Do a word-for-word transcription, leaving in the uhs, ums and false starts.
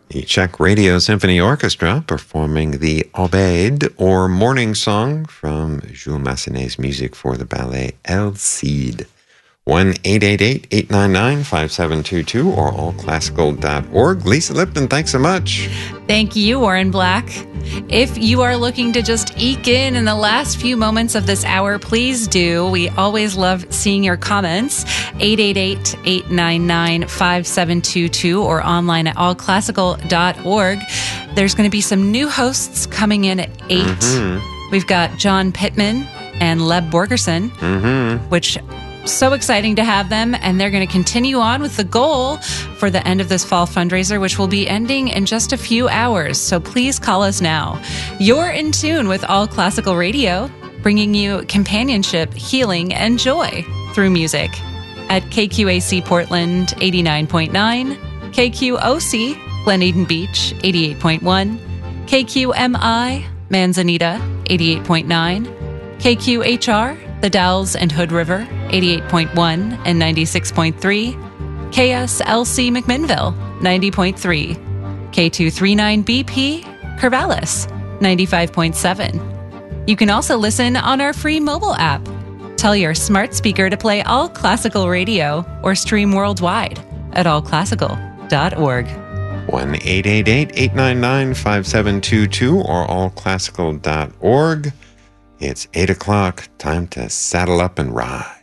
The Czech Radio Symphony Orchestra performing the Aubade, or Morning Song, from Jules Massenet's music for the ballet El Cid. one eight eight eight, eight nine nine, five seven two two or all classical dot org. Lisa Lipton, thanks so much. Thank you, Warren Black. If you are looking to just eke in in the last few moments of this hour, please do. We always love seeing your comments. eight eight eight, eight nine nine, five seven two two or online at all classical dot org. There's going to be some new hosts coming in at eight. Mm-hmm. We've got John Pittman and Leb Borgerson, mm-hmm. which... so exciting to have them, and they're going to continue on with the goal for the end of this fall fundraiser, which will be ending in just a few hours. So please call us now. You're in tune with All Classical Radio, bringing you companionship, healing, and joy through music at K Q A C Portland eighty-nine point nine, K Q O C Glen Eden Beach eighty-eight point one, K Q M I Manzanita eighty-eight point nine, K Q H R The Dalles and Hood River, eighty-eight point one and ninety-six point three. K S L C McMinnville, ninety point three. K two thirty-nine B P, Corvallis, ninety-five point seven. You can also listen on our free mobile app. Tell your smart speaker to play All Classical Radio or stream worldwide at all classical dot org. one eight eight eight, eight nine nine, five seven two two or all classical dot org. It's eight o'clock, time to saddle up and ride.